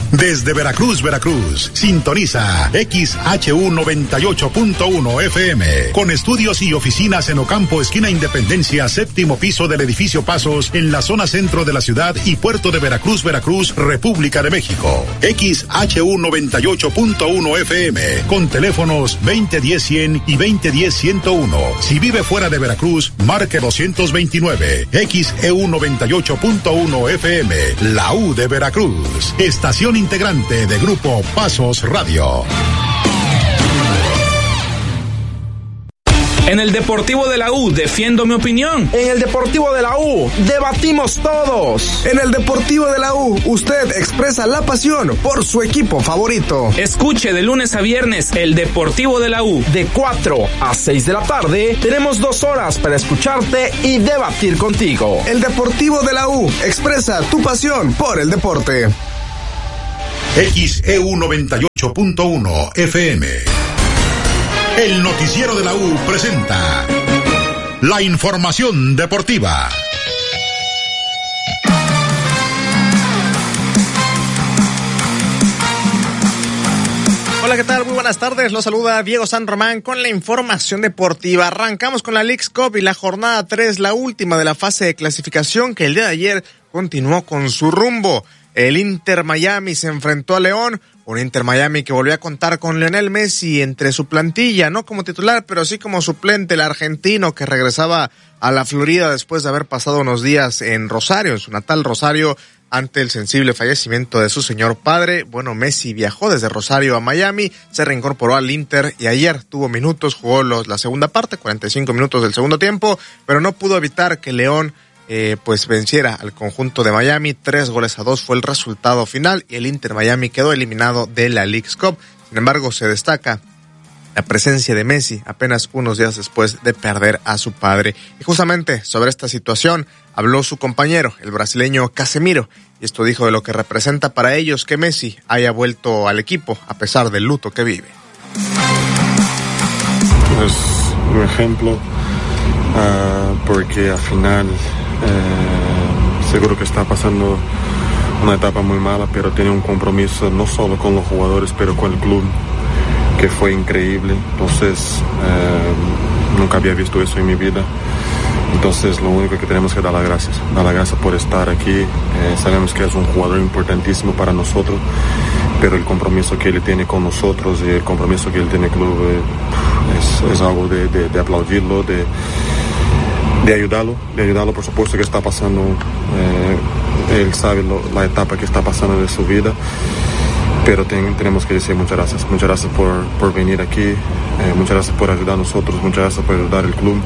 Desde Veracruz, sintoniza XHU 98.1 FM, con estudios y oficinas en Ocampo, esquina Independencia, séptimo piso del edificio Pasos, en la zona centro de la ciudad y puerto de Veracruz, República de México. XHU 98.1 FM, con teléfonos 2010-100 y 2010-101. Si vive fuera de Veracruz, marque 229. XEU 98.1 FM, la U de Veracruz. Estación integrante de Grupo Pasos Radio. En el Deportivo de la U defiendo mi opinión. En el Deportivo de la U debatimos todos. En el Deportivo de la U usted expresa la pasión por su equipo favorito. Escuche de lunes a viernes el Deportivo de la U. De 4 a 6 de la tarde tenemos 2 horas para escucharte y debatir contigo. El Deportivo de la U expresa tu pasión por el deporte. XEU 98.1 FM. El noticiero de la U presenta la información deportiva. Hola, ¿qué tal? Muy buenas tardes. Los saluda Diego San Román con la información deportiva. Arrancamos con la Leagues Cup y la jornada 3, la última de la fase de clasificación, que el día de ayer continuó con su rumbo. El Inter Miami se enfrentó a León, un Inter Miami que volvió a contar con Lionel Messi entre su plantilla, no como titular, pero sí como suplente, el argentino que regresaba a la Florida después de haber pasado unos días en Rosario, en su natal Rosario, ante el sensible fallecimiento de su señor padre. Bueno, Messi viajó desde Rosario a Miami, se reincorporó al Inter y ayer tuvo minutos, jugó la segunda parte, 45 minutos del segundo tiempo, pero no pudo evitar que León pues venciera al conjunto de Miami. 3-2 fue el resultado final y el Inter Miami quedó eliminado de la Leagues Cup. Sin embargo, se destaca la presencia de Messi apenas unos días después de perder a su padre. Y justamente sobre esta situación habló su compañero, el brasileño Casemiro, y esto dijo de lo que representa para ellos que Messi haya vuelto al equipo a pesar del luto que vive. Es un ejemplo porque al final seguro que está pasando una etapa muy mala, pero tiene un compromiso no solo con los jugadores, pero con el club, que fue increíble. Entonces nunca había visto eso en mi vida. Entonces lo único que tenemos que dar las gracias por estar aquí. Sabemos que es un jugador importantísimo para nosotros, pero el compromiso que él tiene con nosotros y el compromiso que él tiene con el club es algo de aplaudirlo, de ayudarlo, por supuesto que está pasando, él sabe la etapa que está pasando de su vida, pero tenemos que decir muchas gracias por venir aquí, muchas gracias por ayudar a nosotros, muchas gracias por ayudar al club.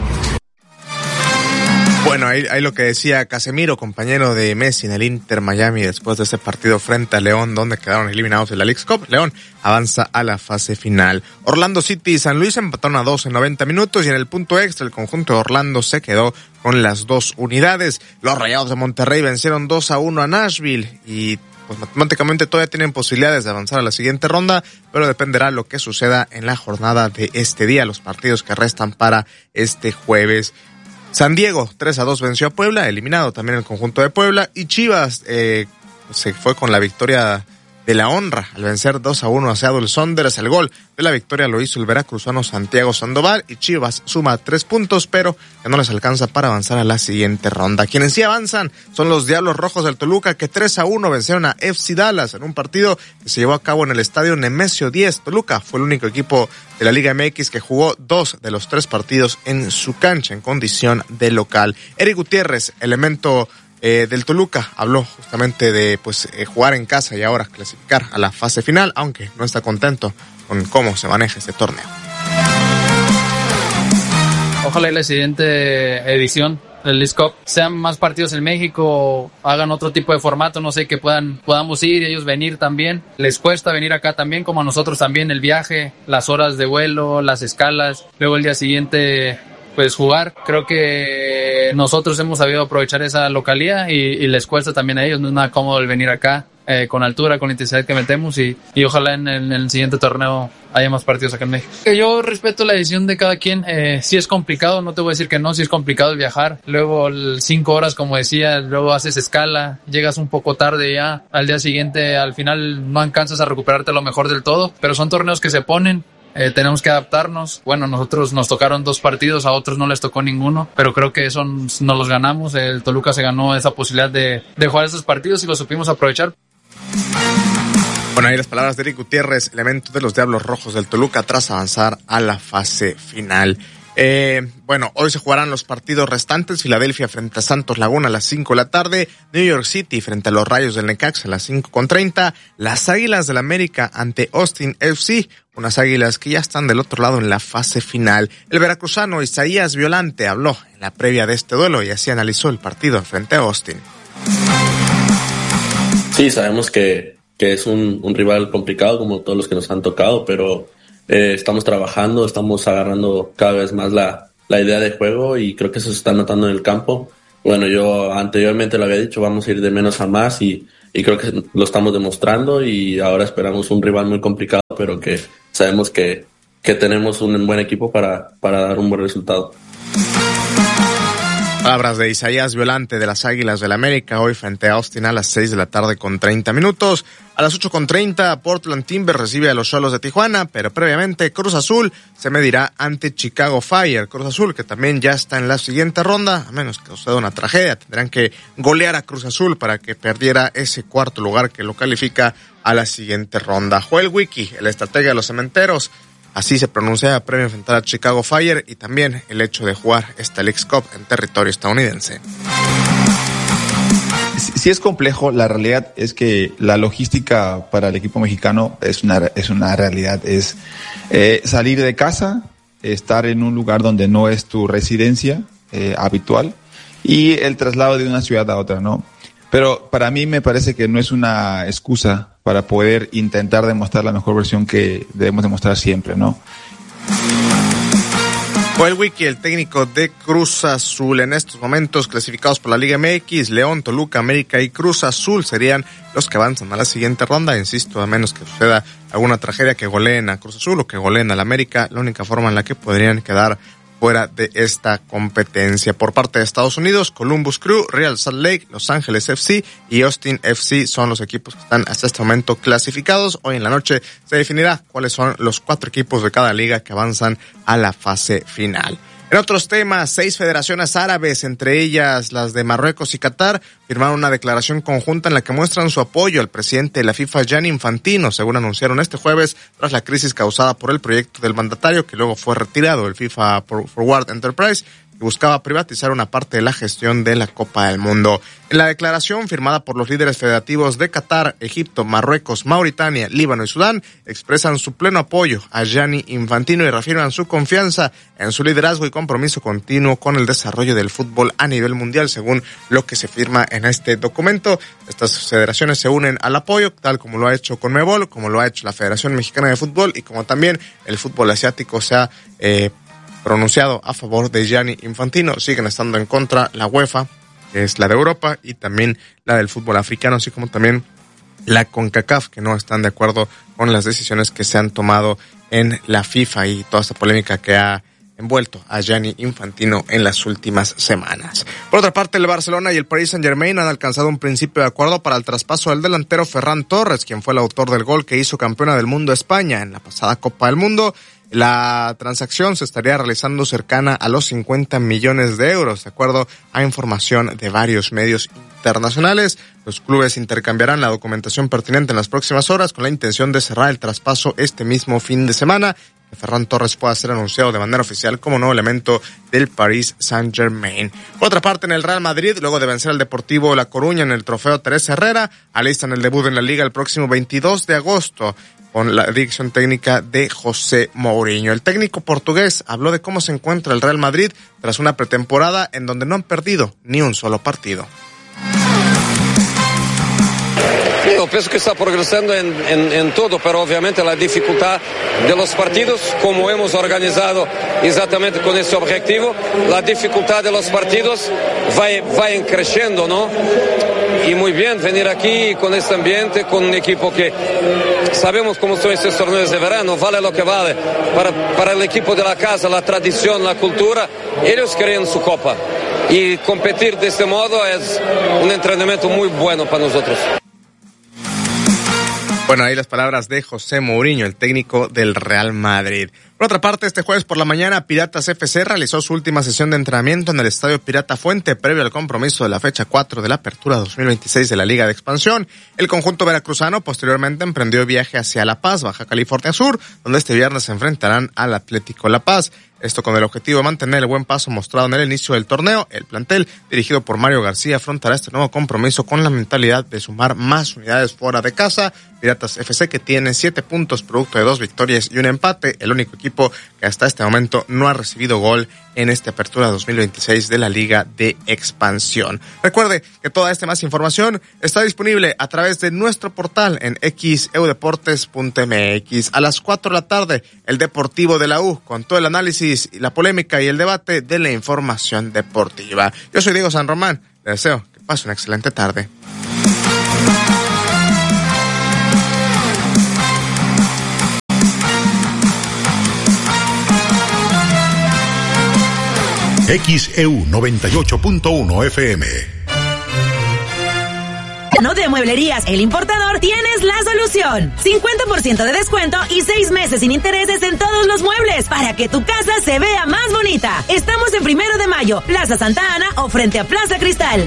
Bueno, ahí lo que decía Casemiro, compañero de Messi en el Inter Miami después de ese partido frente a León, donde quedaron eliminados en la Leagues Cup. León avanza a la fase final. Orlando City y San Luis empataron a 2 en 90 minutos y en el punto extra el conjunto de Orlando se quedó con las 2 unidades. Los Rayados de Monterrey vencieron 2-1 a Nashville y pues matemáticamente todavía tienen posibilidades de avanzar a la siguiente ronda, pero dependerá lo que suceda en la jornada de este día, los partidos que restan para este jueves. San Diego 3-2 venció a Puebla, eliminado también el conjunto de Puebla, y Chivas se fue con la victoria de la honra al vencer 2-1 a Seattle Sounders. El gol de la victoria lo hizo el veracruzano Santiago Sandoval y Chivas suma 3 puntos, pero ya no les alcanza para avanzar a la siguiente ronda. Quienes sí avanzan son los Diablos Rojos del Toluca, que 3-1 vencieron a FC Dallas en un partido que se llevó a cabo en el estadio Nemesio 10. Toluca fue el único equipo de la Liga MX que jugó 2 de los 3 partidos en su cancha en condición de local. Eric Gutiérrez, elemento del Toluca, habló justamente de jugar en casa y ahora clasificar a la fase final, aunque no está contento con cómo se maneja este torneo. Ojalá y la siguiente edición del Leagues Cup sean más partidos en México, hagan otro tipo de formato, no sé, que podamos ir y ellos venir también. Les cuesta venir acá también, como a nosotros también, el viaje, las horas de vuelo, las escalas, luego el día siguiente pues jugar. Creo que nosotros hemos sabido aprovechar esa localía y les cuesta también a ellos, no es nada cómodo el venir acá. con altura, con la intensidad que metemos y ojalá en el siguiente torneo haya más partidos acá en México. Yo respeto la decisión de cada quien. Si es complicado, no te voy a decir que no, si es complicado el viajar. Luego 5 horas, como decía, luego haces escala, llegas un poco tarde ya, al día siguiente al final no alcanzas a recuperarte lo mejor del todo, pero son torneos que se ponen. Tenemos que adaptarnos. Bueno, nosotros nos tocaron 2 partidos, a otros no les tocó ninguno, pero creo que eso nos los ganamos. El Toluca se ganó esa posibilidad de jugar esos partidos y lo supimos aprovechar. Bueno, ahí las palabras de Eric Gutiérrez, elemento de los Diablos Rojos del Toluca tras avanzar a la fase final. Hoy se jugarán los partidos restantes. Filadelfia frente a Santos Laguna a las 5 de la tarde. New York City frente a los Rayos del Necaxa a las 5:30. Las Águilas del América ante Austin FC. Unas Águilas que ya están del otro lado en la fase final. El veracruzano Isaías Violante habló en la previa de este duelo y así analizó el partido frente a Austin. Sí, sabemos que es un rival complicado como todos los que nos han tocado, pero estamos trabajando, estamos agarrando cada vez más la idea de juego y creo que eso se está notando en el campo. Bueno, yo anteriormente lo había dicho, vamos a ir de menos a más y creo que lo estamos demostrando y ahora esperamos un rival muy complicado, pero que sabemos que tenemos un buen equipo para dar un buen resultado. Palabras de Isaías Violante de las Águilas del América, hoy frente a Austin a las 6 de la tarde con 30 minutos. A las 8:30, Portland Timbers recibe a los Xolos de Tijuana, pero previamente Cruz Azul se medirá ante Chicago Fire. Cruz Azul, que también ya está en la siguiente ronda, a menos que suceda una tragedia, tendrán que golear a Cruz Azul para que perdiera ese cuarto lugar que lo califica a la siguiente ronda. Joel Wiki, el estratega de los Cementeros, así se pronunciaba previo a enfrentar a Chicago Fire y también el hecho de jugar esta Leagues Cup en territorio estadounidense. Sí es complejo, la realidad es que la logística para el equipo mexicano es una realidad, es salir de casa, estar en un lugar donde no es tu residencia habitual y el traslado de una ciudad a otra, ¿no? Pero para mí me parece que no es una excusa para poder intentar demostrar la mejor versión que debemos demostrar siempre, ¿no? Joel Wiki, el técnico de Cruz Azul, en estos momentos clasificados por la Liga MX, León, Toluca, América y Cruz Azul serían los que avanzan a la siguiente ronda. Insisto, a menos que suceda alguna tragedia que goleen a Cruz Azul o que goleen al América, la única forma en la que podrían quedar fuera de esta competencia. Por parte de Estados Unidos, Columbus Crew, Real Salt Lake, Los Ángeles FC y Austin FC son los equipos que están hasta este momento clasificados. Hoy en la noche se definirá cuáles son los 4 equipos de cada liga que avanzan a la fase final. En otros temas, 6 federaciones árabes, entre ellas las de Marruecos y Qatar, firmaron una declaración conjunta en la que muestran su apoyo al presidente de la FIFA, Gianni Infantino, según anunciaron este jueves, tras la crisis causada por el proyecto del mandatario, que luego fue retirado del FIFA Forward Enterprise, que buscaba privatizar una parte de la gestión de la Copa del Mundo. En la declaración, firmada por los líderes federativos de Qatar, Egipto, Marruecos, Mauritania, Líbano y Sudán, expresan su pleno apoyo a Gianni Infantino y reafirman su confianza en su liderazgo y compromiso continuo con el desarrollo del fútbol a nivel mundial, según lo que se firma en este documento. Estas federaciones se unen al apoyo, tal como lo ha hecho Conmebol, como lo ha hecho la Federación Mexicana de Fútbol y como también el fútbol asiático se ha pronunciado a favor de Gianni Infantino. Siguen estando en contra la UEFA, que es la de Europa, y también la del fútbol africano, así como también la CONCACAF, que no están de acuerdo con las decisiones que se han tomado en la FIFA y toda esta polémica que ha envuelto a Gianni Infantino en las últimas semanas. Por otra parte, el Barcelona y el Paris Saint-Germain han alcanzado un principio de acuerdo para el traspaso del delantero Ferran Torres, quien fue el autor del gol que hizo campeona del mundo a España en la pasada Copa del Mundo. La transacción se estaría realizando cercana a los 50 millones de euros, de acuerdo a información de varios medios internacionales. Los clubes intercambiarán la documentación pertinente en las próximas horas con la intención de cerrar el traspaso este mismo fin de semana. Que Ferran Torres pueda ser anunciado de manera oficial como nuevo elemento del Paris Saint-Germain. Por otra parte, en el Real Madrid, luego de vencer al Deportivo La Coruña en el Trofeo Teresa Herrera, alistan el debut en la Liga el próximo 22 de agosto. Con la dirección técnica de José Mourinho. El técnico portugués habló de cómo se encuentra el Real Madrid tras una pretemporada en donde no han perdido ni un solo partido. Yo pienso que está progresando en todo, pero obviamente la dificultad de los partidos, como hemos organizado exactamente con ese objetivo, la dificultad de los partidos va creciendo, ¿no? y muy bien venir aquí con este ambiente, con un equipo que sabemos cómo son estos torneos de verano, vale lo que vale. Para el equipo de la casa, la tradición, la cultura, ellos creen su copa. Y competir de este modo es un entrenamiento muy bueno para nosotros. Bueno, ahí las palabras de José Mourinho, el técnico del Real Madrid. Por otra parte, este jueves por la mañana, Piratas FC realizó su última sesión de entrenamiento en el Estadio Pirata Fuente, previo al compromiso de la fecha 4 de la Apertura 2026 de la Liga de Expansión. El conjunto veracruzano posteriormente emprendió viaje hacia La Paz, Baja California Sur, donde este viernes se enfrentarán al Atlético La Paz. Esto con el objetivo de mantener el buen paso mostrado en el inicio del torneo. El plantel, dirigido por Mario García, afrontará este nuevo compromiso con la mentalidad de sumar más unidades fuera de casa. Piratas FC, que tiene 7 puntos producto de 2 victorias y un empate, el único equipo que hasta este momento no ha recibido gol en esta Apertura 2026 de la Liga de Expansión. Recuerde que toda esta más información está disponible a través de nuestro portal en xeudeportes.mx. A las 4 de la tarde, el Deportivo de la U, con todo el análisis, la polémica y el debate de la información deportiva. Yo soy Diego San Román, les deseo que pase una excelente tarde. XEU 98.1 FM. No de Mueblerías El Importador tienes la solución. 50% de descuento y 6 meses sin intereses en todos los muebles para que tu casa se vea más bonita. Estamos en 1 de Mayo, Plaza Santa Ana o frente a Plaza Cristal.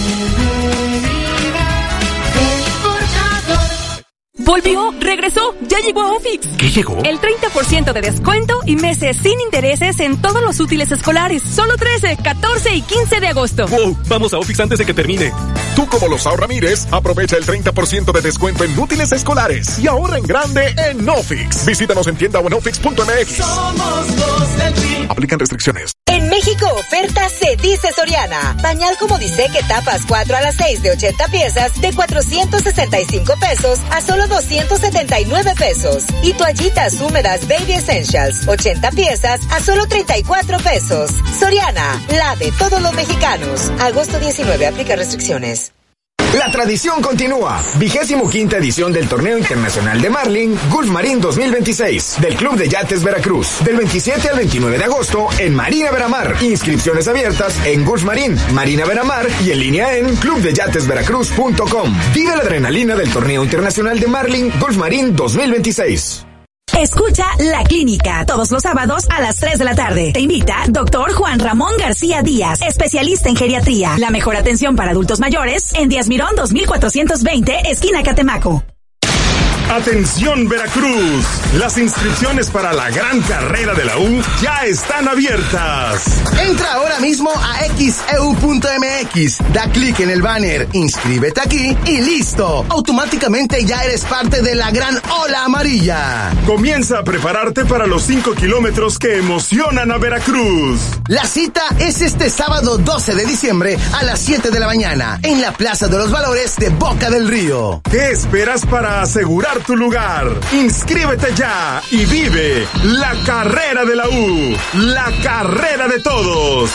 Volvió, regresó, ya llegó a Ofix. ¿Qué llegó? El 30% de descuento y meses sin intereses en todos los útiles escolares. Solo 13, 14 y 15 de agosto. ¡Wow! Vamos a Ofix antes de que termine. Tú, como Losao Ramírez, aprovecha el 30% de descuento en útiles escolares y ahorra en grande en Ofix. Visítanos en tienda o en ofix.mx. Somos los del PRI. Aplican restricciones. En México, oferta se dice Soriana. Pañal como dice que tapas 4 a las 6 de 80 piezas de 465 pesos a solo 279 pesos. Y toallitas húmedas Baby Essentials, 80 piezas a solo 34 pesos. Soriana, la de todos los mexicanos. Agosto 19, aplica restricciones. La tradición continúa. 25ª edición del Torneo Internacional de Marlin, Gulf Marín 2026, del Club de Yates Veracruz, del 27 al 29 de agosto en Marina Veramar. Inscripciones abiertas en Gulf Marín, Marina Veramar y en línea en clubdeyatesveracruz.com. Vive la adrenalina del Torneo Internacional de Marlin, Gulf Marín 2026. Escucha La Clínica todos los sábados a las 3 de la tarde. Te invita Dr. Juan Ramón García Díaz, especialista en geriatría. La mejor atención para adultos mayores en Díaz Mirón 2420, esquina Catemaco. Atención Veracruz, las inscripciones para la gran carrera de la U ya están abiertas. Entra ahora mismo a xeu.mx, da clic en el banner, inscríbete aquí y listo. Automáticamente ya eres parte de la gran ola amarilla. Comienza a prepararte para los 5 kilómetros que emocionan a Veracruz. La cita es este sábado 12 de diciembre a las 7 de la mañana en la Plaza de los Valores de Boca del Río. ¿Qué esperas para asegurar tu lugar? Inscríbete ya y vive la carrera de la U, la carrera de todos.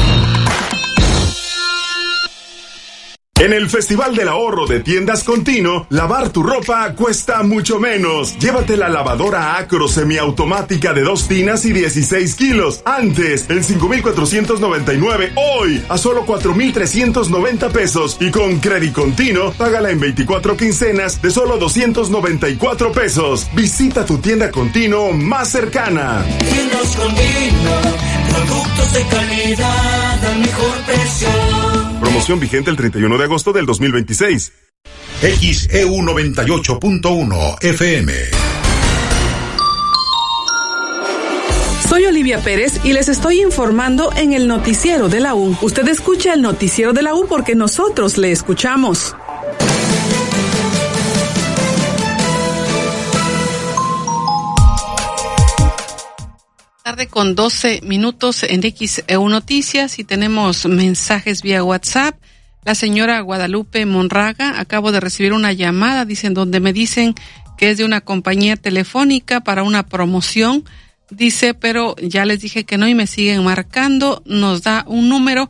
En el Festival del Ahorro de Tiendas Contino, lavar tu ropa cuesta mucho menos. Llévate la lavadora Acro semiautomática de 2 tinas y 16 kilos. Antes, en 5,499. Hoy, a solo 4,390 pesos. Y con Credit Contino, págala en 24 quincenas de solo 294 pesos. Visita tu tienda Contino más cercana. Tiendas Contino, productos de calidad al mejor precio. Promoción vigente el 31 de agosto del 2026. XEU 98.1 FM. Soy Olivia Pérez y les estoy informando en el noticiero de la U. Usted escucha el noticiero de la U porque nosotros le escuchamos. Tarde con 12 minutos en XEU Noticias y tenemos mensajes vía WhatsApp. La señora Guadalupe Monraga, acabo de recibir una llamada, dicen, donde me dicen que es de una compañía telefónica para una promoción. Dice, pero ya les dije que no y me siguen marcando, nos da un número.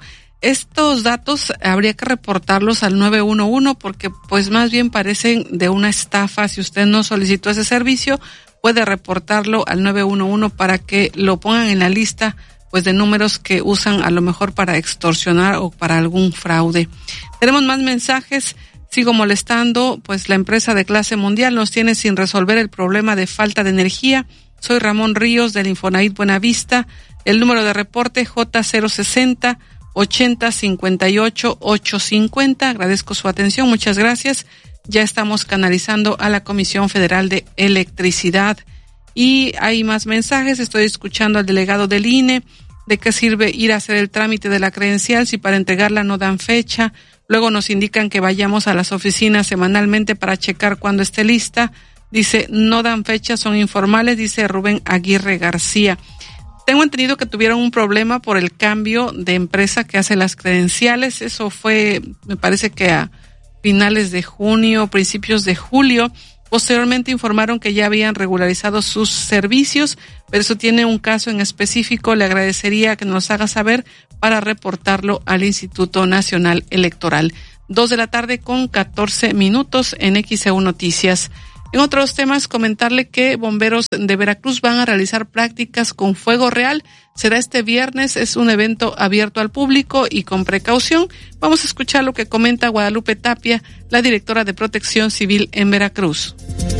estos datos habría que reportarlos al 911 porque pues más bien parecen de una estafa. Si usted no solicitó ese servicio, puede reportarlo al 911 para que lo pongan en la lista pues de números que usan a lo mejor para extorsionar o para algún fraude. Tenemos más mensajes. Sigo molestando, pues la empresa de clase mundial nos tiene sin resolver el problema de falta de energía. Soy Ramón Ríos del Infonavit Buenavista. El número de reporte J060 80 58 850. Agradezco su atención, muchas gracias. Ya estamos canalizando a la Comisión Federal de Electricidad. Y hay más mensajes. Estoy escuchando al delegado del INE. ¿De qué sirve ir a hacer el trámite de la credencial si para entregarla no dan fecha? Luego nos indican que vayamos a las oficinas semanalmente para checar cuando esté lista. Dice, no dan fecha, son informales, dice Rubén Aguirre García. Tengo entendido que tuvieron un problema por el cambio de empresa que hace las credenciales. Eso fue, me parece que a finales de junio, principios de julio. Posteriormente informaron que ya habían regularizado sus servicios, pero eso tiene un caso en específico. Le agradecería que nos haga saber para reportarlo al Instituto Nacional Electoral. 2:14 p.m. en XEU Noticias. En otros temas, comentarle que bomberos de Veracruz van a realizar prácticas con fuego real. Será este viernes, es un evento abierto al público y con precaución. Vamos a escuchar lo que comenta Guadalupe Tapia, la directora de Protección Civil en Veracruz.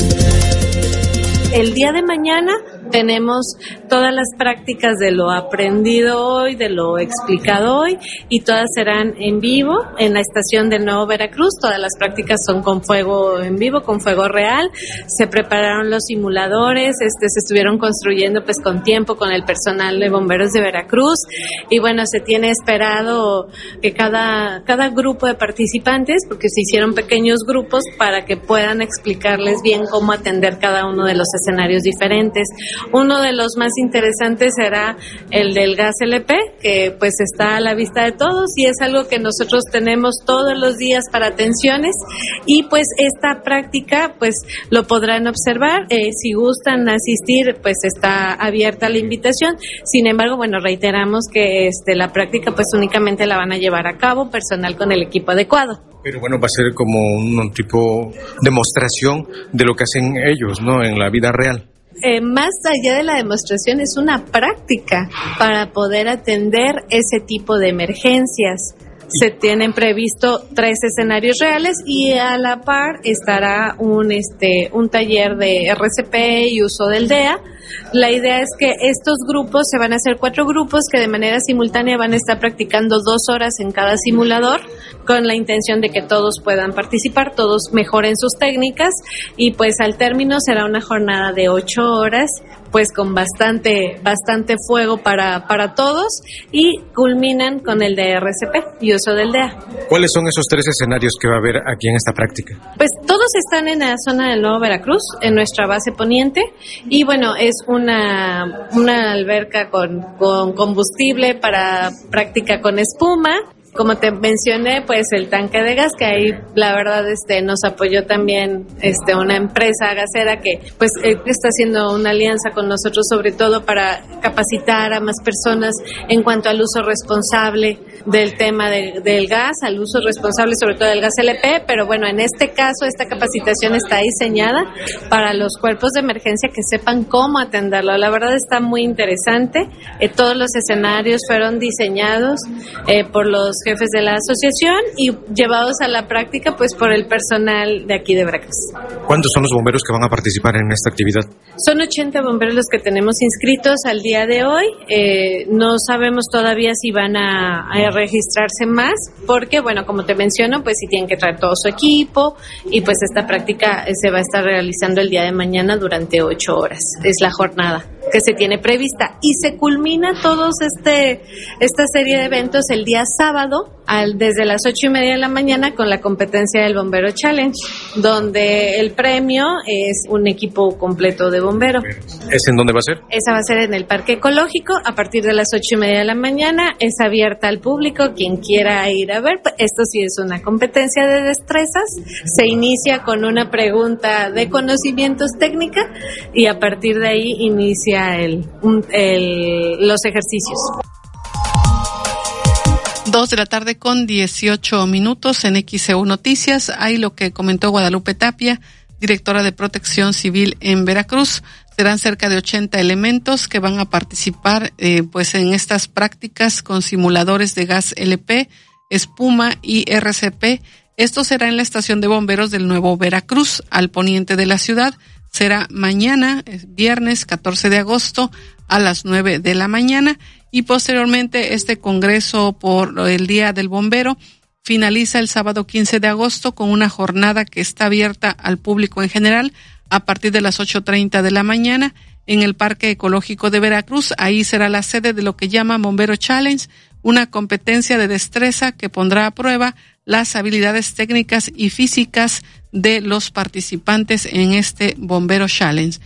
El día de mañana tenemos todas las prácticas de lo aprendido hoy, de lo explicado hoy, y todas serán en vivo en la estación de Nuevo Veracruz. Todas las prácticas son con fuego en vivo, con fuego real. Se prepararon los simuladores, se estuvieron construyendo pues con tiempo con el personal de bomberos de Veracruz, y bueno, se tiene esperado que cada grupo de participantes, porque se hicieron pequeños grupos para que puedan explicarles bien cómo atender cada uno de los escenarios diferentes. Uno de los más interesantes será el del gas LP, que pues está a la vista de todos y es algo que nosotros tenemos todos los días para atenciones, y pues esta práctica pues lo podrán observar. Si gustan asistir, pues está abierta la invitación. Sin embargo, bueno, reiteramos que la práctica pues únicamente la van a llevar a cabo personal con el equipo adecuado. Pero bueno, va a ser como un tipo demostración de lo que hacen ellos, ¿no? En la vida real. Más allá de la demostración, es una práctica para poder atender ese tipo de emergencias. Se tienen previsto 3 escenarios reales y a la par estará un taller de RCP y uso del DEA. La idea es que estos grupos se van a hacer 4 grupos que de manera simultánea van a estar practicando 2 horas en cada simulador, con la intención de que todos puedan participar, todos mejoren sus técnicas, y pues al término será una jornada de 8 horas, pues con bastante fuego para todos, y culminan con el de RCP y uso del DEA. ¿Cuáles son esos 3 escenarios que va a haber aquí en esta práctica? Pues todos están en la zona del Nuevo Veracruz, en nuestra base poniente, y bueno, es una alberca con combustible para práctica con espuma. Como te mencioné, pues el tanque de gas, que ahí la verdad nos apoyó también una empresa gasera que pues está haciendo una alianza con nosotros, sobre todo para capacitar a más personas en cuanto al uso responsable del tema del gas, al uso responsable sobre todo del gas LP. Pero bueno, en este caso esta capacitación está diseñada para los cuerpos de emergencia que sepan cómo atenderlo. La verdad está muy interesante. Todos los escenarios fueron diseñados por los jefes de la asociación y llevados a la práctica pues por el personal de aquí de Veracruz. ¿Cuántos son los bomberos que van a participar en esta actividad? Son 80 bomberos los que tenemos inscritos al día de hoy. No sabemos todavía si van a registrarse más, porque bueno, como te menciono, pues sí tienen que traer todo su equipo, y pues esta práctica se va a estar realizando el día de mañana durante 8 horas. Es la jornada que se tiene prevista y se culmina todos esta serie de eventos el día sábado desde las 8:30 de la mañana con la competencia del Bombero Challenge, donde el premio es un equipo completo de bombero. ¿Es en dónde va a ser? Esa va a ser en el Parque Ecológico a partir de las 8:30 de la mañana. Es abierta al público, quien quiera ir a ver. Esto sí es una competencia de destrezas. Se inicia con una pregunta de conocimientos técnica y a partir de ahí inicia los ejercicios. 2:18 p.m. en XEU Noticias. Hay lo que comentó Guadalupe Tapia, directora de Protección Civil en Veracruz. Serán cerca de 80 elementos que van a participar pues en estas prácticas con simuladores de gas LP, espuma y RCP. Esto será en la estación de bomberos del Nuevo Veracruz, al poniente de la ciudad. Será mañana, viernes 14 de agosto, a las 9 de la mañana. Y posteriormente este congreso por el Día del Bombero finaliza el sábado 15 de agosto con una jornada que está abierta al público en general a partir de las 8:30 de la mañana en el Parque Ecológico de Veracruz. Ahí será la sede de lo que llama Bombero Challenge, una competencia de destreza que pondrá a prueba las habilidades técnicas y físicas de los participantes en este Bombero Challenge.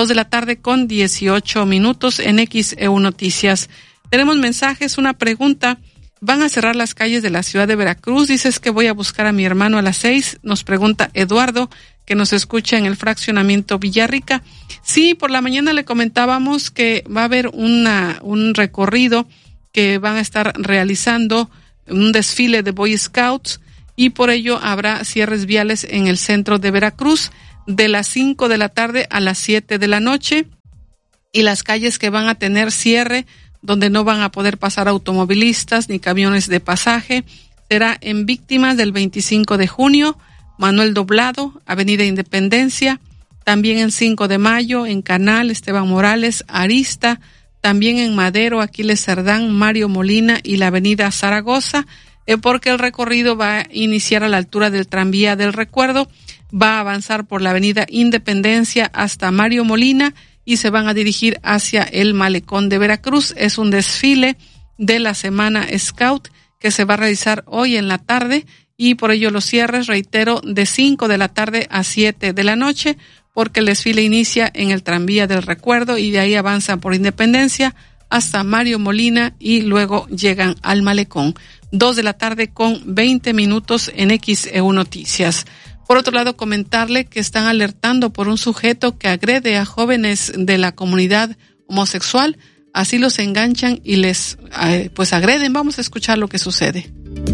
2:18 p.m. en XEU Noticias. Tenemos mensajes, una pregunta. ¿Van a cerrar las calles de la ciudad de Veracruz? Dices que voy a buscar a mi hermano a las 6. Nos pregunta Eduardo, que nos escucha en el fraccionamiento Villarrica. Sí, por la mañana le comentábamos que va a haber un recorrido que van a estar realizando, un desfile de Boy Scouts, y por ello habrá cierres viales en el centro de Veracruz de las 5 de la tarde a las 7 de la noche. Y las calles que van a tener cierre, donde no van a poder pasar automovilistas ni camiones de pasaje, será en Víctimas del 25 de junio, Manuel Doblado, Avenida Independencia, también en 5 de mayo, en Canal, Esteban Morales, Arista, también en Madero, Aquiles Cerdán, Mario Molina y la Avenida Zaragoza, porque el recorrido va a iniciar a la altura del tranvía del Recuerdo, va a avanzar por la Avenida Independencia hasta Mario Molina y se van a dirigir hacia el Malecón de Veracruz. Es un desfile de la Semana Scout que se va a realizar hoy en la tarde, y por ello los cierres, reitero, de 5 de la tarde a 7 de la noche, porque el desfile inicia en el tranvía del Recuerdo y de ahí avanzan por Independencia hasta Mario Molina y luego llegan al Malecón. 2:20 p.m. en XEU Noticias. Por otro lado, comentarle que están alertando por un sujeto que agrede a jóvenes de la comunidad homosexual. Así los enganchan y les pues agreden. Vamos a escuchar lo que sucede.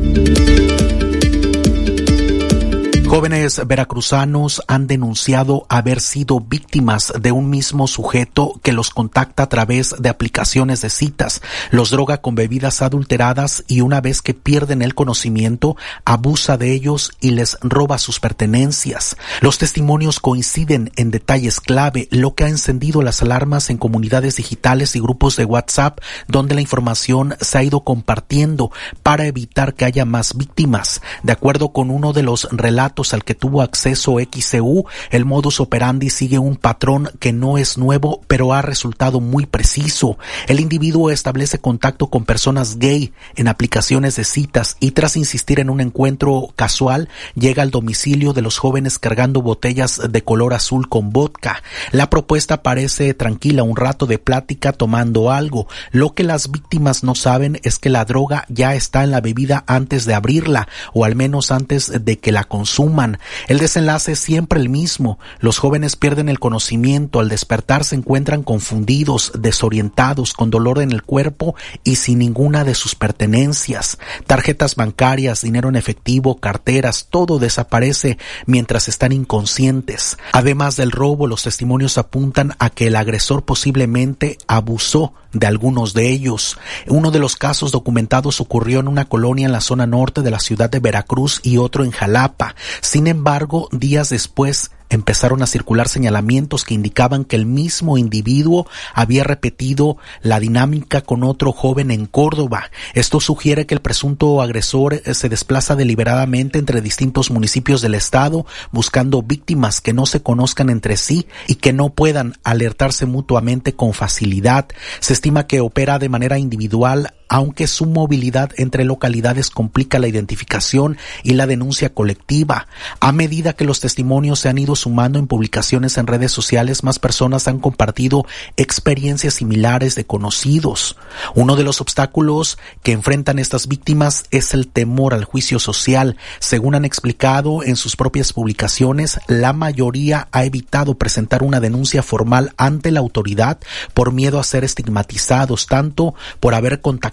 Jóvenes veracruzanos han denunciado haber sido víctimas de un mismo sujeto que los contacta a través de aplicaciones de citas, los droga con bebidas adulteradas y una vez que pierden el conocimiento, abusa de ellos y les roba sus pertenencias. Los testimonios coinciden en detalles clave, lo que ha encendido las alarmas en comunidades digitales y grupos de WhatsApp, donde la información se ha ido compartiendo para evitar que haya más víctimas. De acuerdo con uno de los relatos al que tuvo acceso XEU, el modus operandi sigue un patrón que no es nuevo, pero ha resultado muy preciso. El individuo establece contacto con personas gay en aplicaciones de citas y tras insistir en un encuentro casual, llega al domicilio de los jóvenes cargando botellas de color azul con vodka. La propuesta parece tranquila, un rato de plática tomando algo. Lo que las víctimas no saben es que la droga ya está en la bebida antes de abrirla, o al menos antes de que la consuman. El desenlace es siempre el mismo. Los jóvenes pierden el conocimiento. Al despertar se encuentran confundidos, desorientados, con dolor en el cuerpo y sin ninguna de sus pertenencias. Tarjetas bancarias, dinero en efectivo, carteras, todo desaparece mientras están inconscientes. Además del robo, los testimonios apuntan a que el agresor posiblemente abusó de algunos de ellos. Uno de los casos documentados ocurrió en una colonia en la zona norte de la ciudad de Veracruz y otro en Jalapa. Sin embargo, días después empezaron a circular señalamientos que indicaban que el mismo individuo había repetido la dinámica con otro joven en Córdoba. Esto sugiere que el presunto agresor se desplaza deliberadamente entre distintos municipios del estado, buscando víctimas que no se conozcan entre sí y que no puedan alertarse mutuamente con facilidad. Se estima que opera de manera individual, aunque su movilidad entre localidades complica la identificación y la denuncia colectiva. A medida que los testimonios se han ido sumando en publicaciones en redes sociales, más personas han compartido experiencias similares de conocidos. Uno de los obstáculos que enfrentan estas víctimas es el temor al juicio social. Según han explicado en sus propias publicaciones, la mayoría ha evitado presentar una denuncia formal ante la autoridad por miedo a ser estigmatizados, tanto por haber contactado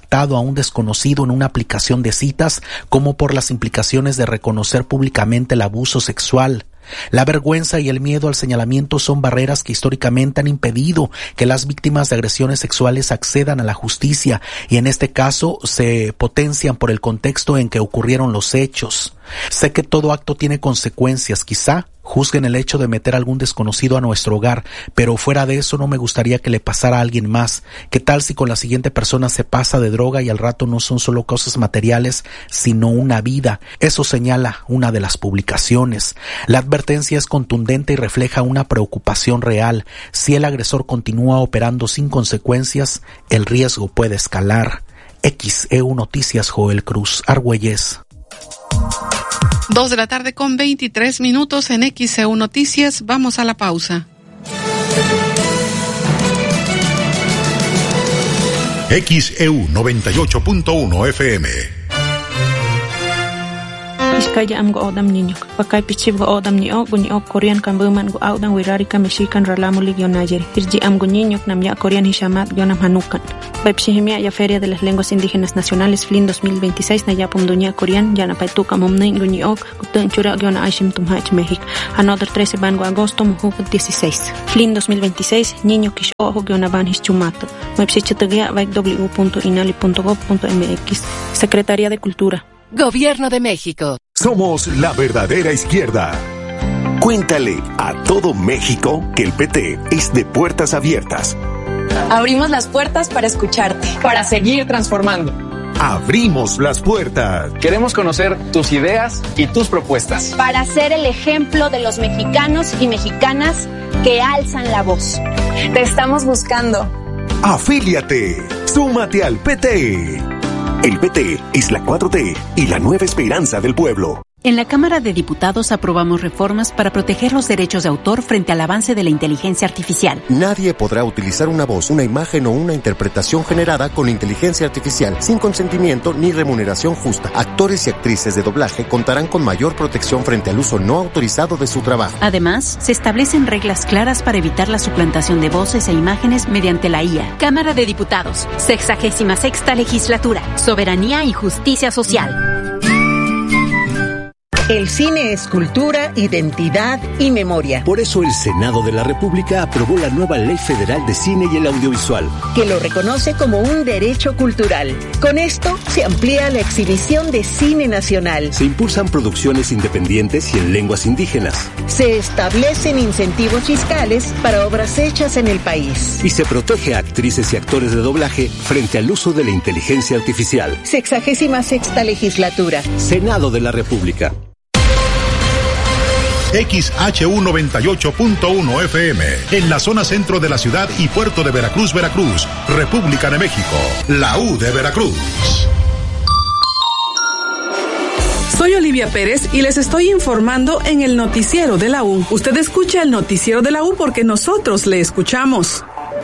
contactado a un desconocido en una aplicación de citas, como por las implicaciones de reconocer públicamente el abuso sexual. La vergüenza y el miedo al señalamiento son barreras que históricamente han impedido que las víctimas de agresiones sexuales accedan a la justicia, y en este caso se potencian por el contexto en que ocurrieron los hechos. Sé que todo acto tiene consecuencias, quizá juzguen el hecho de meter a algún desconocido a nuestro hogar, pero fuera de eso no me gustaría que le pasara a alguien más. ¿Qué tal si con la siguiente persona se pasa de droga y al rato no son solo cosas materiales, sino una vida? Eso señala una de las publicaciones. La advertencia es contundente y refleja una preocupación real. Si el agresor continúa operando sin consecuencias, el riesgo puede escalar. XEU Noticias, Joel Cruz, Argüelles. 2:23 p.m. en XEU Noticias. Vamos a la pausa. XEU 98.1 FM. Iskaya am go odam niño. Pakai pichiv go odam ni ok Korean kan buman go odam wirari Mexican ralamuli yonayeri. Irji am go niño nam ya Korean hishamat yonam hanukan. Pepsihimia ya Feria de las Lenguas Indígenas Nacionales FLIN 2026 na yapum dunia Korean yana paituka momne nguni ok kutun chura yona aishim tumhach México. Another 13 van go agosto muhu 16. FLIN 2026 niño kish ojo yona van hischumato. Mepsichatagia vaik w.inali.gov.mx. Secretaría de Cultura. Gobierno de México. Somos la verdadera izquierda. Cuéntale a todo México que el PT es de puertas abiertas. Abrimos las puertas para escucharte, para seguir transformando. Abrimos las puertas. Queremos conocer tus ideas y tus propuestas. Para ser el ejemplo de los mexicanos y mexicanas que alzan la voz. Te estamos buscando. Afíliate. Súmate al PT. El PT es la 4T y la nueva esperanza del pueblo. En la Cámara de Diputados aprobamos reformas para proteger los derechos de autor frente al avance de la inteligencia artificial. Nadie podrá utilizar una voz, una imagen o una interpretación generada con inteligencia artificial sin consentimiento ni remuneración justa. Actores y actrices de doblaje contarán con mayor protección frente al uso no autorizado de su trabajo. Además, se establecen reglas claras para evitar la suplantación de voces e imágenes mediante la IA. Cámara de Diputados, 66ª Legislatura, Soberanía y Justicia Social. El cine es cultura, identidad y memoria. Por eso el Senado de la República aprobó la nueva Ley Federal de Cine y el Audiovisual, que lo reconoce como un derecho cultural. Con esto se amplía la exhibición de cine nacional. Se impulsan producciones independientes y en lenguas indígenas. Se establecen incentivos fiscales para obras hechas en el país. Y se protege a actrices y actores de doblaje frente al uso de la inteligencia artificial. 66ª Legislatura. Senado de la República. XHU 98.1 FM, en la zona centro de la ciudad y puerto de Veracruz, Veracruz, República de México, la U de Veracruz. Soy Olivia Pérez y les estoy informando en el noticiero de la U. Usted escucha el noticiero de la U porque nosotros le escuchamos.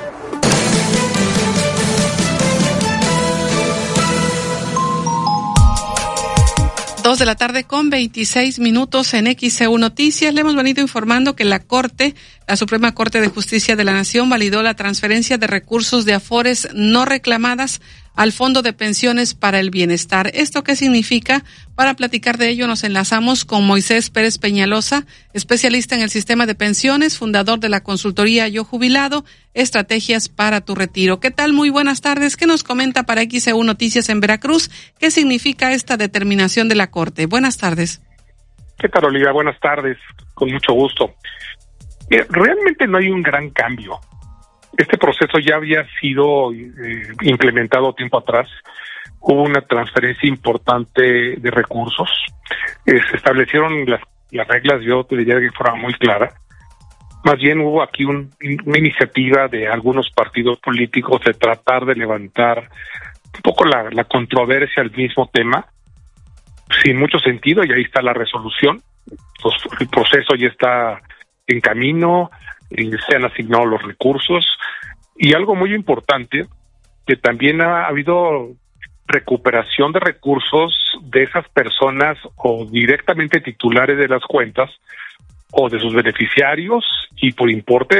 2:26 p.m. en XEU Noticias. Le hemos venido informando que la Suprema Corte de Justicia de la Nación validó la transferencia de recursos de afores no reclamadas al Fondo de Pensiones para el Bienestar. ¿Esto qué significa? Para platicar de ello nos enlazamos con Moisés Pérez Peñalosa, especialista en el sistema de pensiones, fundador de la consultoría Yo Jubilado, Estrategias para tu Retiro. ¿Qué tal? Muy buenas tardes. ¿Qué nos comenta para XEU Noticias en Veracruz? ¿Qué significa esta determinación de la Corte? Buenas tardes. ¿Qué tal, Olivia? Buenas tardes. Con mucho gusto. Realmente no hay un gran cambio. Este proceso ya había sido implementado tiempo atrás. Hubo una transferencia importante de recursos. Se establecieron las reglas, yo te diría que fuera muy clara. Más bien hubo aquí una iniciativa de algunos partidos políticos de tratar de levantar un poco la controversia al mismo tema, sin mucho sentido, y ahí está la resolución. Pues, el proceso ya está en camino, se han asignado los recursos, y algo muy importante, que también ha habido recuperación de recursos de esas personas o directamente titulares de las cuentas o de sus beneficiarios y por importes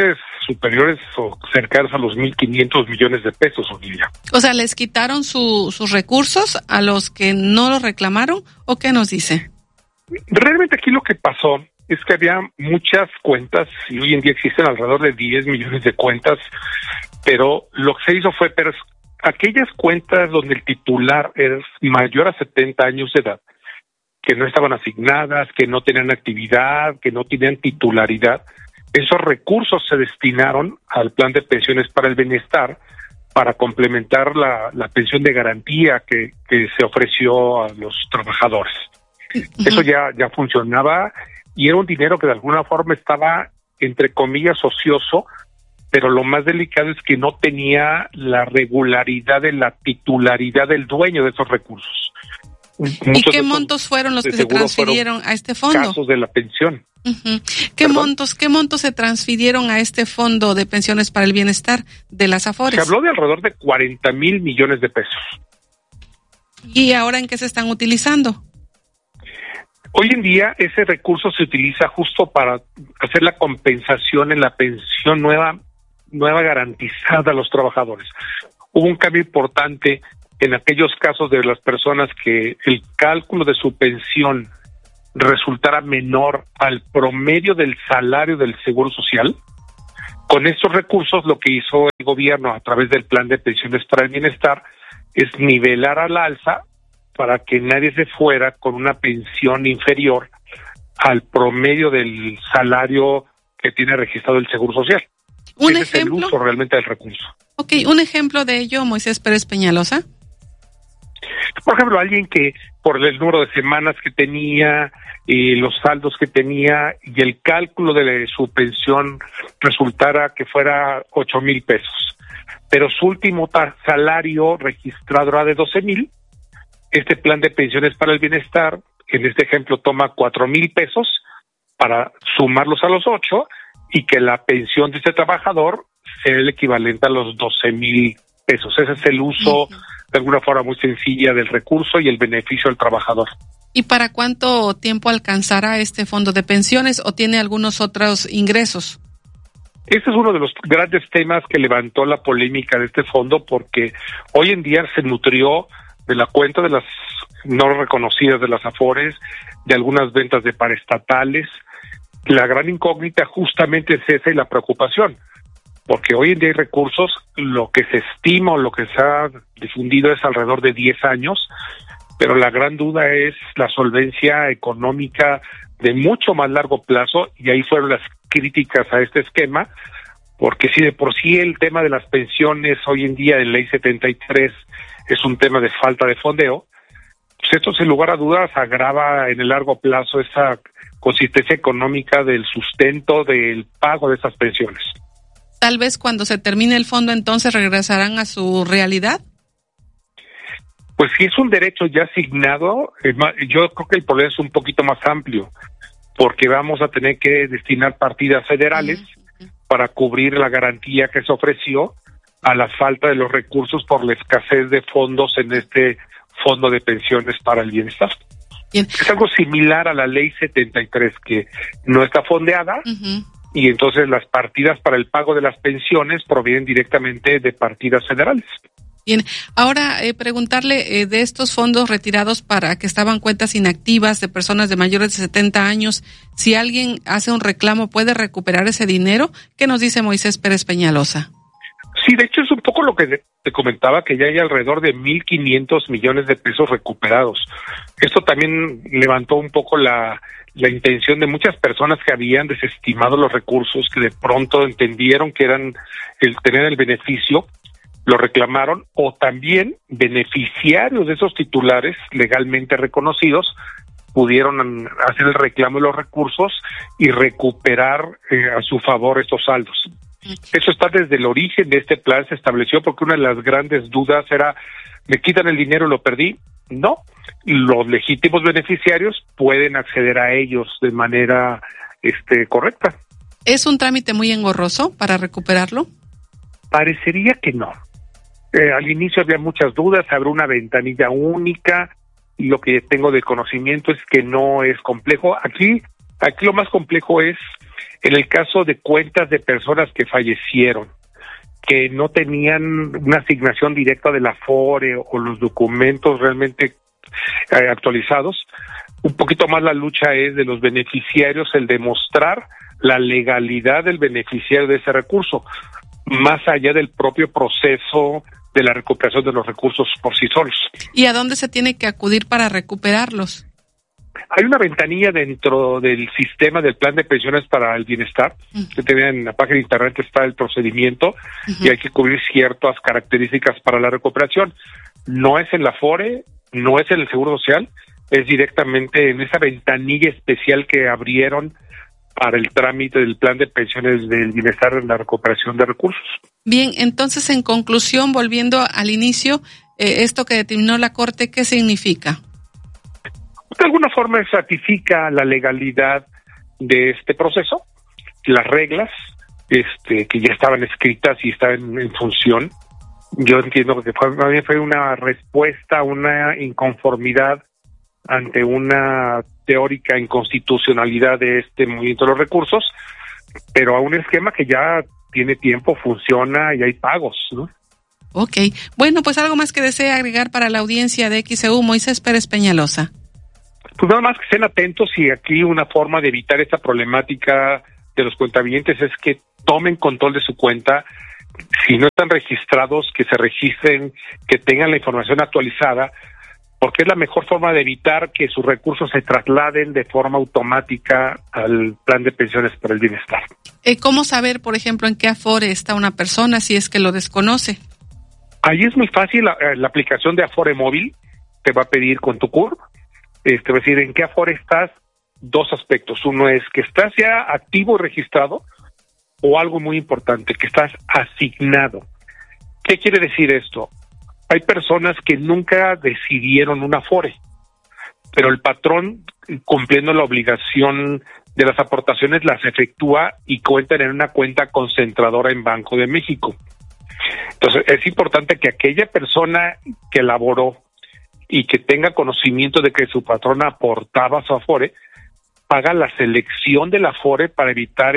superiores o cercanos a los 1.500 millones de pesos, Olivia. O sea, ¿les quitaron sus recursos a los que no los reclamaron o qué nos dice? Realmente aquí lo que pasó es que había muchas cuentas y hoy en día existen alrededor de 10 millones de cuentas, pero lo que se hizo fue, aquellas cuentas donde el titular es mayor a 70 años de edad, que no estaban asignadas, que no tenían actividad, que no tenían titularidad, esos recursos se destinaron al plan de pensiones para el bienestar para complementar la pensión de garantía que se ofreció a los trabajadores. Uh-huh. Eso ya funcionaba y era un dinero que de alguna forma estaba, entre comillas, ocioso, pero lo más delicado es que no tenía la regularidad de la titularidad del dueño de esos recursos. ¿Y qué montos fueron los que se transfirieron a este fondo? Casos de la pensión. Uh-huh. ¿Qué montos se transfirieron a este fondo de pensiones para el bienestar de las Afores? Se habló de alrededor de 40,000 millones de pesos. ¿Y ahora en qué se están utilizando? Hoy en día ese recurso se utiliza justo para hacer la compensación en la pensión nueva garantizada a los trabajadores. Hubo un cambio importante en aquellos casos de las personas que el cálculo de su pensión resultara menor al promedio del salario del Seguro Social. Con estos recursos lo que hizo el gobierno a través del plan de pensiones para el bienestar es nivelar al alza para que nadie se fuera con una pensión inferior al promedio del salario que tiene registrado el Seguro Social. ¿Un Ese ejemplo? es el uso realmente del recurso. Ok, un ejemplo de ello, Moisés Pérez Peñalosa. Por ejemplo, alguien que por el número de semanas que tenía, los saldos que tenía y el cálculo de su pensión resultara que fuera 8,000 pesos, pero su último salario registrado era de 12,000, este plan de pensiones para el bienestar, en este ejemplo, toma 4,000 pesos para sumarlos a los 8 y que la pensión de este trabajador sea el equivalente a los 12,000 pesos. Ese es el uso, de alguna forma muy sencilla, del recurso y el beneficio al trabajador. ¿Y para cuánto tiempo alcanzará este fondo de pensiones o tiene algunos otros ingresos? Este es uno de los grandes temas que levantó la polémica de este fondo, porque hoy en día se nutrió de la cuenta de las no reconocidas de las Afores, de algunas ventas de paraestatales. La gran incógnita justamente es esa y la preocupación, porque hoy en día hay recursos, lo que se estima o lo que se ha difundido es alrededor de 10 años, pero la gran duda es la solvencia económica de mucho más largo plazo, y ahí fueron las críticas a este esquema, porque si de por sí el tema de las pensiones hoy en día en Ley 73 es un tema de falta de fondeo, pues esto sin lugar a dudas agrava en el largo plazo esa consistencia económica del sustento del pago de esas pensiones. Tal vez cuando se termine el fondo entonces regresarán a su realidad. Pues si es un derecho ya asignado, yo creo que el problema es un poquito más amplio, porque vamos a tener que destinar partidas federales para cubrir la garantía que se ofreció a la falta de los recursos por la escasez de fondos en este fondo de pensiones para el bienestar. Bien. Es algo similar a la Ley 73, que no está fondeada, y entonces las partidas para el pago de las pensiones provienen directamente de partidas federales. Bien, ahora preguntarle de estos fondos retirados para que estaban cuentas inactivas de personas de mayores de 70 años, si alguien hace un reclamo, ¿puede recuperar ese dinero? ¿Qué nos dice Moisés Pérez Peñalosa? Sí, de hecho es un poco lo que te comentaba, que ya hay alrededor de 1,500 millones de pesos recuperados. Esto también levantó un poco la intención de muchas personas que habían desestimado los recursos, que de pronto entendieron que eran el tener el beneficio, lo reclamaron, o también beneficiarios de esos titulares legalmente reconocidos pudieron hacer el reclamo de los recursos y recuperar a su favor estos saldos. Eso está desde el origen de este plan, se estableció porque una de las grandes dudas era, ¿me quitan el dinero y lo perdí? No, los legítimos beneficiarios pueden acceder a ellos de manera correcta. ¿Es un trámite muy engorroso para recuperarlo? Parecería que no. Al inicio había muchas dudas, habrá una ventanilla única, y lo que tengo de conocimiento es que no es complejo. Aquí lo más complejo es En el caso de cuentas de personas que fallecieron, que no tenían una asignación directa de la Afore o los documentos realmente actualizados, un poquito más la lucha es de los beneficiarios, el demostrar la legalidad del beneficiario de ese recurso, más allá del propio proceso de la recuperación de los recursos por sí solos. ¿Y a dónde se tiene que acudir para recuperarlos? Hay una ventanilla dentro del sistema del plan de pensiones para el bienestar, que en la página de internet está el procedimiento, y hay que cubrir ciertas características para la recuperación. No es en la Afore, no es en el Seguro Social, es directamente en esa ventanilla especial que abrieron para el trámite del plan de pensiones del bienestar en la recuperación de recursos. Bien, entonces en conclusión, volviendo al inicio, esto que determinó la Corte, ¿qué significa? De alguna forma ratifica la legalidad de este proceso, las reglas que ya estaban escritas y estaban en función. Yo entiendo que fue una respuesta a una inconformidad ante una teórica inconstitucionalidad de este movimiento de los recursos, pero a un esquema que ya tiene tiempo, funciona y hay pagos, ¿no? Ok. Bueno, pues algo más que desea agregar para la audiencia de XEU, Moisés Pérez Peñalosa. Pues nada más que estén atentos, y aquí una forma de evitar esta problemática de los cuentavientes es que tomen control de su cuenta. Si no están registrados, que se registren, que tengan la información actualizada, porque es la mejor forma de evitar que sus recursos se trasladen de forma automática al plan de pensiones para el bienestar. ¿Cómo saber, por ejemplo, en qué Afore está una persona si es que lo desconoce? Ahí es muy fácil, la aplicación de Afore móvil te va a pedir con tu CURP, va a decir en qué Afore estás, dos aspectos. Uno es que estás ya activo y registrado, o algo muy importante, que estás asignado. ¿Qué quiere decir esto? Hay personas que nunca decidieron un Afore, pero el patrón, cumpliendo la obligación de las aportaciones, las efectúa y cuentan en una cuenta concentradora en Banco de México. Entonces, es importante que aquella persona que laboró y que tenga conocimiento de que su patrón aportaba su Afore, haga la selección del Afore para evitar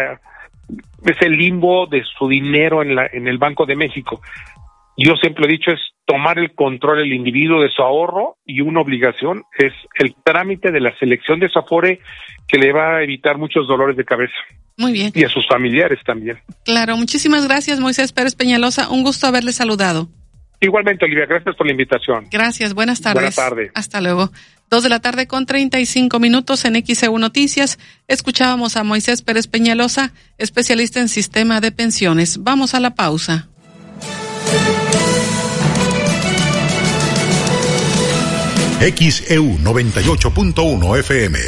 ese limbo de su dinero en el Banco de México. Yo siempre he dicho, es tomar el control del individuo de su ahorro, y una obligación es el trámite de la selección de su Afore, que le va a evitar muchos dolores de cabeza. Muy bien. Y a sus familiares también. Claro, muchísimas gracias, Moisés Pérez Peñalosa. Un gusto haberle saludado. Igualmente, Olivia, gracias por la invitación. Gracias, buenas tardes. Buenas tardes. Hasta luego. 2:35 en XEU Noticias. Escuchábamos a Moisés Pérez Peñalosa, especialista en sistema de pensiones. Vamos a la pausa. XEU 98.1 FM.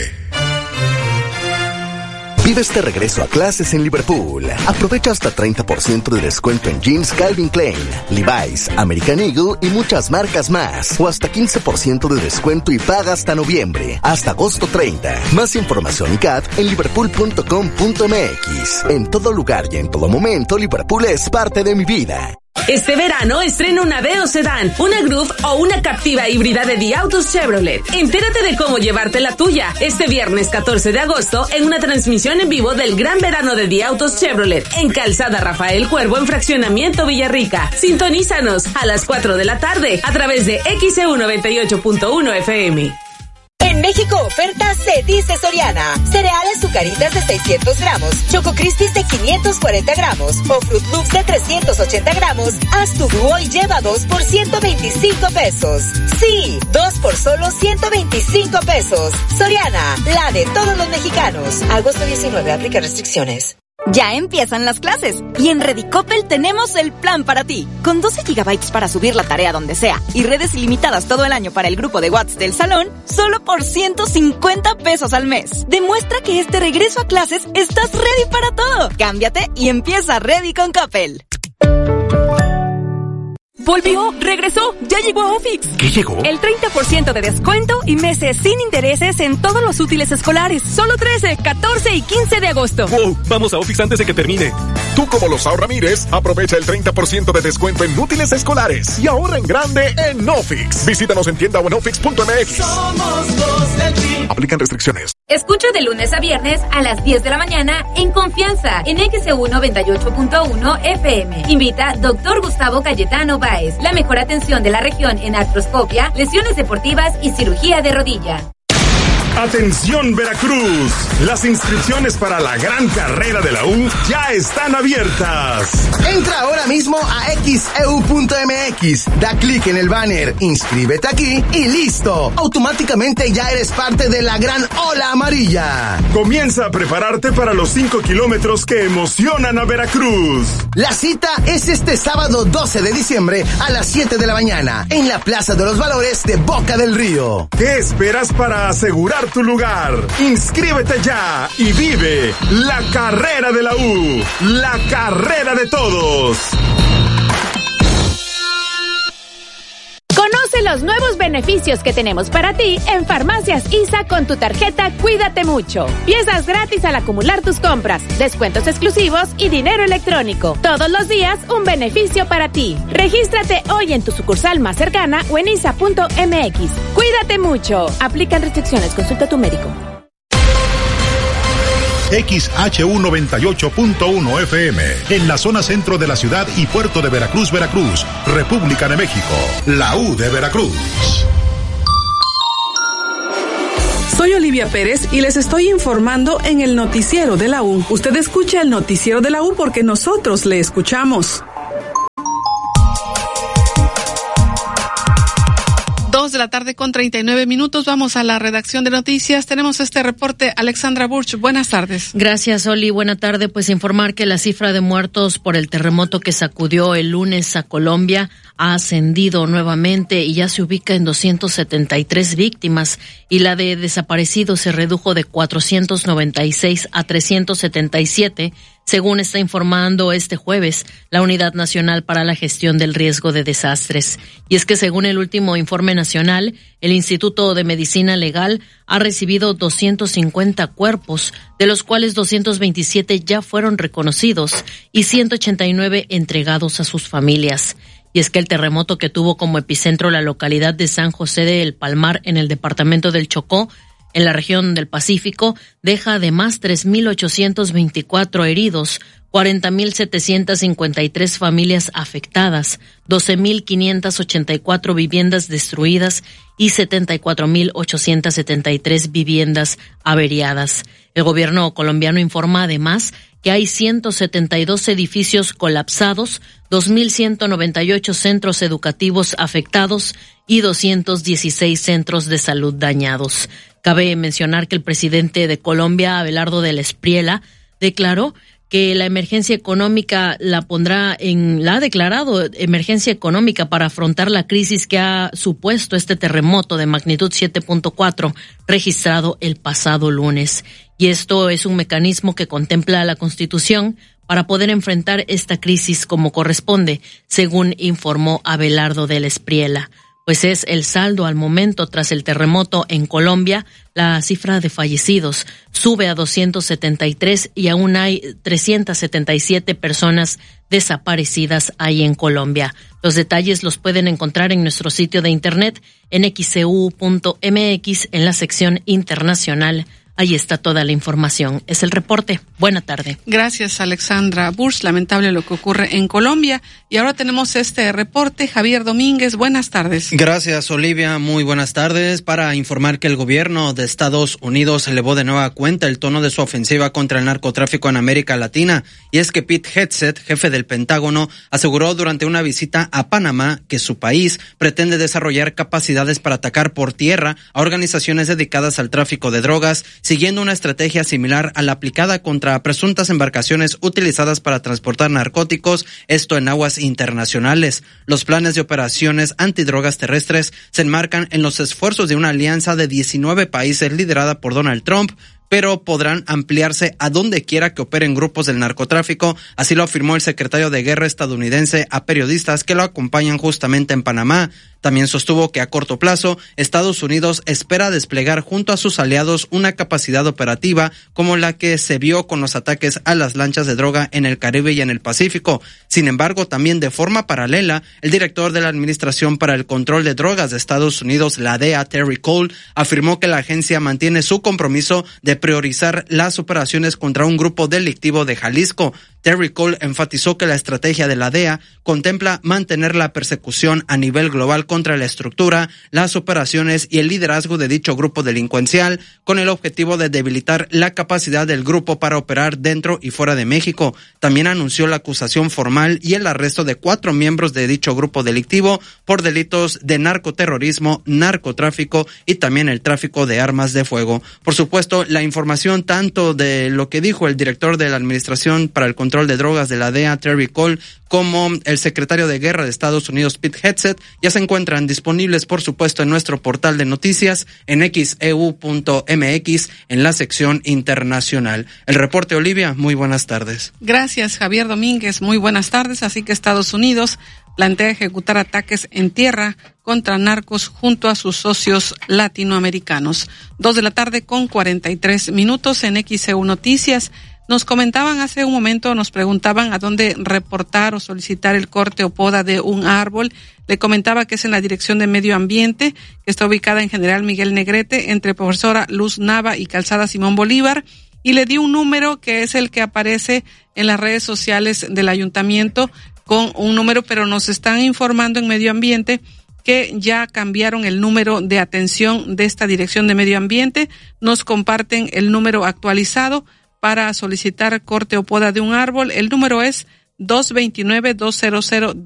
Vives de regreso a clases en Liverpool. Aprovecha hasta 30% de descuento en jeans Calvin Klein, Levi's, American Eagle y muchas marcas más. O hasta 15% de descuento y paga hasta noviembre, hasta agosto 30. Más información y CAT en liverpool.com.mx. En todo lugar y en todo momento, Liverpool es parte de mi vida. Este verano estrena una Aveo Sedán, una Groove o una Captiva híbrida de The Autos Chevrolet. Entérate de cómo llevarte la tuya este viernes 14 de agosto en una transmisión en vivo del Gran Verano de The Autos Chevrolet en Calzada Rafael Cuervo en Fraccionamiento Villarrica. Sintonízanos a las 4 de la tarde a través de XEU 98.1 FM. En México oferta se dice Soriana. Cereales Zucaritas de 600 gramos, Choco Crispies de 540 gramos o Fruit Loops de 380 gramos. Haz tu dúo y lleva 2 por 125 pesos. Sí, 2 por solo 125 pesos. Soriana, la de todos los mexicanos. Agosto 19, aplica restricciones. Ya empiezan las clases y en Redicopel tenemos el plan para ti. Con 12 gigabytes para subir la tarea donde sea y redes ilimitadas todo el año para el grupo de WhatsApp del salón, solo por 150 pesos al mes. Demuestra que este regreso a clases estás ready para todo. Cámbiate y empieza Ready con Coppel. Volvió, regresó, ya llegó a Ofix. ¿Qué llegó? El 30% de descuento y meses sin intereses en todos los útiles escolares. Solo 13, 14 y 15 de agosto. ¡Wow! Vamos a Ofix antes de que termine. Tú, como los Ramírez, aprovecha el 30% de descuento en útiles escolares y ahorra en grande en Ofix. Visítanos en tienda o en ofix.mx. Somos los del team. Aplican restricciones. Escucha de lunes a viernes a las 10 de la mañana en Confianza en XEU 98.1 FM. Invita Dr. Gustavo Cayetano Báez. La mejor atención de la región en artroscopia, lesiones deportivas y cirugía de rodilla. Atención Veracruz, las inscripciones para la gran carrera de la U ya están abiertas. Entra ahora mismo a xeu.mx, da clic en el banner, inscríbete aquí y listo. Automáticamente ya eres parte de la gran ola amarilla. Comienza a prepararte para los 5 kilómetros que emocionan a Veracruz. La cita es este sábado 12 de diciembre a las 7 de la mañana en la Plaza de los Valores de Boca del Río. ¿Qué esperas para asegurar tu lugar? Inscríbete ya y vive la carrera de la U, la carrera de todos. Conoce los nuevos beneficios que tenemos para ti en Farmacias ISA con tu tarjeta Cuídate Mucho. Piezas gratis al acumular tus compras, descuentos exclusivos y dinero electrónico. Todos los días un beneficio para ti. Regístrate hoy en tu sucursal más cercana o en isa.mx. Cuídate mucho. Aplican restricciones. Consulta a tu médico. XHU 98.1 FM, en la zona centro de la ciudad y puerto de Veracruz, Veracruz, República de México, la U de Veracruz. Soy Olivia Pérez y les estoy informando en el noticiero de la U. Usted escucha el noticiero de la U porque nosotros le escuchamos. 2:39 p.m. Vamos a la redacción de noticias. Tenemos este reporte. Alexandra Burch, buenas tardes. Gracias, Oli. Buena tarde. Pues informar que la cifra de muertos por el terremoto que sacudió el lunes a Colombia ha ascendido nuevamente y ya se ubica en 273 víctimas, y la de desaparecidos se redujo de 496 a 377, según está informando este jueves la Unidad Nacional para la Gestión del Riesgo de Desastres. Y es que según el último informe nacional, el Instituto de Medicina Legal ha recibido 250 cuerpos, de los cuales 227 ya fueron reconocidos y 189 entregados a sus familias. Y es que el terremoto que tuvo como epicentro la localidad de San José de El Palmar, en el departamento del Chocó, en la región del Pacífico, deja además 3,824 heridos, 40,753 familias afectadas, 12,584 viviendas destruidas y 74,873 viviendas averiadas. El gobierno colombiano informa además que hay 172 edificios colapsados, 2,198 centros educativos afectados y 216 centros de salud dañados. Cabe mencionar que el presidente de Colombia, Abelardo del Espriella, declaró que la emergencia económica la ha declarado emergencia económica para afrontar la crisis que ha supuesto este terremoto de magnitud 7.4 registrado el pasado lunes. Y esto es un mecanismo que contempla la Constitución para poder enfrentar esta crisis como corresponde, según informó Abelardo del Espriella. Pues es el saldo al momento tras el terremoto en Colombia. La cifra de fallecidos sube a 273 y aún hay 377 personas desaparecidas ahí en Colombia. Los detalles los pueden encontrar en nuestro sitio de internet en xeu.mx en la sección internacional. Ahí está toda la información. Es el reporte. Buena tarde. Gracias, Alexandra Burch. Lamentable lo que ocurre en Colombia. Y ahora tenemos este reporte. Javier Domínguez, buenas tardes. Gracias, Olivia. Muy buenas tardes. Para informar que el gobierno de Estados Unidos elevó de nueva cuenta el tono de su ofensiva contra el narcotráfico en América Latina. Y es que Pete Hegseth, jefe del Pentágono, aseguró durante una visita a Panamá que su país pretende desarrollar capacidades para atacar por tierra a organizaciones dedicadas al tráfico de drogas, siguiendo una estrategia similar a la aplicada contra presuntas embarcaciones utilizadas para transportar narcóticos, esto en aguas internacionales. Los planes de operaciones antidrogas terrestres se enmarcan en los esfuerzos de una alianza de 19 países liderada por Donald Trump, pero podrán ampliarse a donde quiera que operen grupos del narcotráfico. Así lo afirmó el secretario de Guerra estadounidense a periodistas que lo acompañan justamente en Panamá. También sostuvo que a corto plazo, Estados Unidos espera desplegar junto a sus aliados una capacidad operativa como la que se vio con los ataques a las lanchas de droga en el Caribe y en el Pacífico. Sin embargo, también de forma paralela, el director de la Administración para el Control de Drogas de Estados Unidos, la DEA, Terry Cole, afirmó que la agencia mantiene su compromiso de priorizar las operaciones contra un grupo delictivo de Jalisco. Terry Cole enfatizó que la estrategia de la DEA contempla mantener la persecución a nivel global contra la estructura, las operaciones y el liderazgo de dicho grupo delincuencial, con el objetivo de debilitar la capacidad del grupo para operar dentro y fuera de México. También anunció la acusación formal y el arresto de 4 miembros de dicho grupo delictivo por delitos de narcoterrorismo, narcotráfico y también el tráfico de armas de fuego. Por supuesto, la información tanto de lo que dijo el director de la Administración para el Control de Drogas de la DEA, Terry Cole, como el secretario de Guerra de Estados Unidos, Pete Hegseth, ya se encuentran disponibles, por supuesto, en nuestro portal de noticias en xeu.mx en la sección internacional. El reporte, Olivia, muy buenas tardes. Gracias, Javier Domínguez, muy buenas tardes. Así que Estados Unidos plantea ejecutar ataques en tierra contra narcos junto a sus socios latinoamericanos. 2:43 p.m. en XEU Noticias. Nos comentaban hace un momento, nos preguntaban a dónde reportar o solicitar el corte o poda de un árbol. Le comentaba que es en la Dirección de Medio Ambiente, que está ubicada en General Miguel Negrete, entre Profesora Luz Nava y Calzada Simón Bolívar. Y le di un número que es el que aparece en las redes sociales del ayuntamiento con un número, pero nos están informando en Medio Ambiente que ya cambiaron el número de atención de esta Dirección de Medio Ambiente. Nos comparten el número actualizado para solicitar corte o poda de un árbol. El número es 229-200-10.